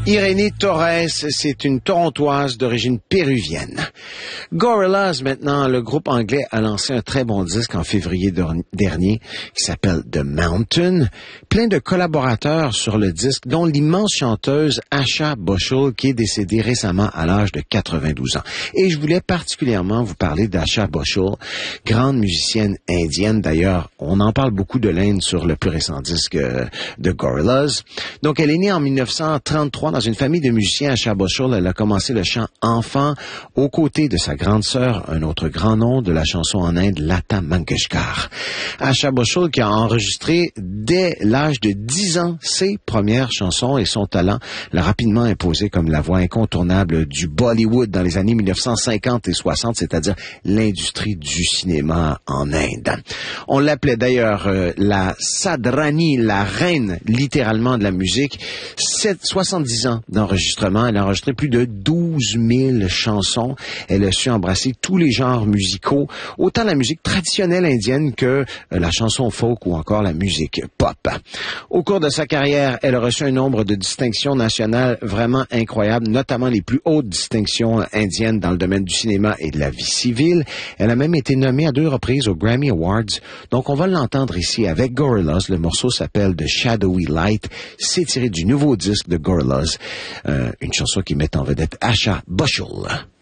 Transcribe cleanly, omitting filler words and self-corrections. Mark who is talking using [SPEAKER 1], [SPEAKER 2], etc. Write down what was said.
[SPEAKER 1] Irénée Torres, c'est une Torontoise d'origine péruvienne. Gorillaz, maintenant, le groupe anglais a lancé un très bon disque en février dernier qui s'appelle The Mountain. Plein de collaborateurs sur le disque, dont l'immense chanteuse Asha Bhoshul qui est décédée récemment à l'âge de 92 ans. Et je voulais particulièrement vous parler d'Asha Bhoshul, grande musicienne indienne. D'ailleurs, on en parle beaucoup de l'Inde sur le plus récent disque de Gorillaz. Donc, elle est née en 1933 dans une famille de musiciens à Asha Bhoshul. Elle a commencé le chant enfant aux côtés de sa grande sœur, un autre grand nom de la chanson en Inde, Lata Mangeshkar. Asha Bhoshul qui a enregistré dès l'âge de 10 ans ses premières chansons et son talent l'a rapidement imposé comme la voix incontournable du Bollywood dans les années 1950 et 60, c'est-à-dire l'industrie du cinéma en Inde. On l'appelait d'ailleurs la Sadrani, la reine littéralement de la musique. 70 ans d'enregistrement. Elle a enregistré plus de 12 000 chansons. Elle a su embrasser tous les genres musicaux, autant la musique traditionnelle indienne que la chanson folk ou encore la musique pop. Au cours de sa carrière, elle a reçu un nombre de distinctions nationales vraiment incroyables, notamment les plus hautes distinctions indiennes dans le domaine du cinéma et de la vie civile. Elle a même été nommée à 2 reprises aux Grammy Awards. Donc, on va l'entendre ici avec Gorillaz. Le morceau s'appelle The Shadowy Light. C'est tiré du nouveau disque de Gorillaz, une chanson qui met en vedette Asha Bhoshul.